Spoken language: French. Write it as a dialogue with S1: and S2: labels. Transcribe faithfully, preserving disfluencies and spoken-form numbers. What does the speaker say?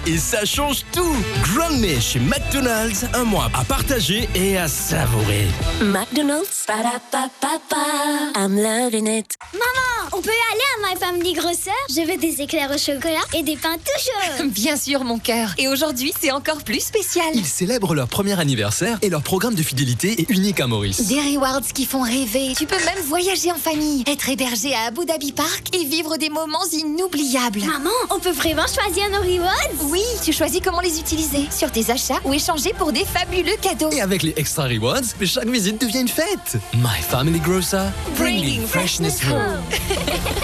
S1: et ça change tout. Grand May chez McDonald's, un mois à partager et à savourer.
S2: McDonald's, ba-da-ba-ba-ba, I'm loving it.
S3: Maman, on peut aller à My Family Grocer? Je veux des éclairs au chocolat et des pains tout chauds.
S4: Bien sûr, mon cœur. Et aujourd'hui, c'est encore plus spécial.
S5: Ils célèbrent leur premier anniversaire et leur programme de fidélité est unique à Maurice.
S4: Des rewards qui font rêver. Tu peux même voyager en famille, être hébergé à Abu Dhabi Park et vivre des moments inoubliables.
S3: Maman, on peut vraiment choisir nos rewards?
S4: Oui, tu choisis comment les utiliser sur tes achats ou échanger pour des fabuleux cadeaux.
S5: Et avec les extra rewards, chaque visite devient une fête. My Family Grocer, bringing freshness home.